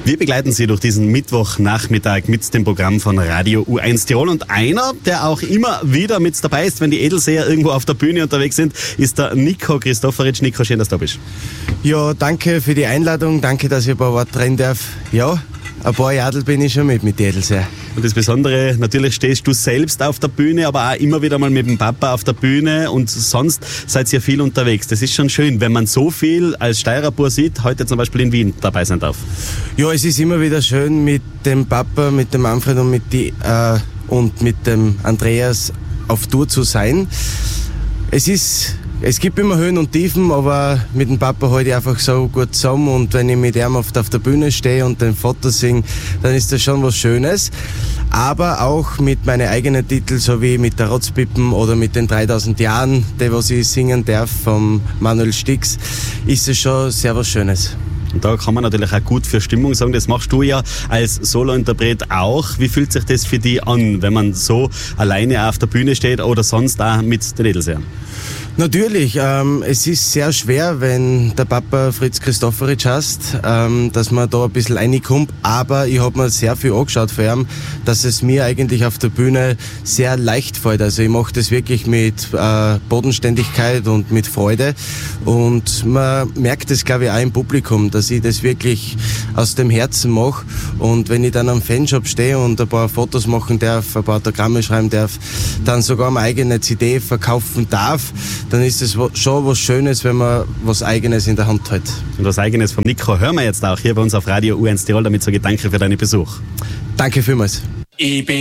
Wir begleiten Sie durch diesen Mittwochnachmittag mit dem Programm von Radio U1 Tirol. Und einer, der auch immer wieder mit dabei ist, wenn die Edelseher irgendwo auf der Bühne unterwegs sind, ist der Nico Christoforic. Nico, schön, dass du da bist. Ja, danke für die Einladung. Danke, dass ich ein paar Worte reden darf. Ja, ein paar Jahre bin ich schon mit den Edelseher. Und das Besondere, natürlich stehst du selbst auf der Bühne, aber auch immer wieder mal mit dem Papa auf der Bühne und sonst seid ihr viel unterwegs. Das ist schon schön, wenn man so viel als Steirer Bur sieht, heute zum Beispiel in Wien dabei sein darf. Ja, es ist immer wieder schön mit dem Papa, mit dem Manfred und mit dem Andreas auf Tour zu sein. Es gibt immer Höhen und Tiefen, aber mit dem Papa halte ich einfach so gut zusammen und wenn ich mit ihm auf der Bühne stehe und den Foto singe, dann ist das schon was Schönes. Aber auch mit meinen eigenen Titeln, so wie mit der Rotzpippen oder mit den 3000 Jahren, die was ich singen darf, vom Manuel Stix, ist es schon sehr was Schönes. Und da kann man natürlich auch gut für Stimmung sagen, das machst du ja als Solointerpret auch. Wie fühlt sich das für dich an, wenn man so alleine auf der Bühne steht oder sonst auch mit den Edelseern? Natürlich, es ist sehr schwer, wenn der Papa Fritz Christoforic heißt, dass man da ein bisschen reinkommt, aber ich habe mir sehr viel angeschaut von ihm, dass es mir eigentlich auf der Bühne sehr leicht fällt. Also ich mache das wirklich mit Bodenständigkeit und mit Freude und man merkt es, glaube ich, auch im Publikum, dass ich das wirklich aus dem Herzen mache und wenn ich dann am Fanshop stehe und ein paar Fotos machen darf, ein paar Autogramme schreiben darf, dann sogar meine eigene CD verkaufen darf, dann ist es schon was Schönes, wenn man was Eigenes in der Hand hat. Und was Eigenes vom Nico hören wir jetzt auch hier bei uns auf Radio U1 Tirol. Damit sage ich danke für deinen Besuch. Danke vielmals.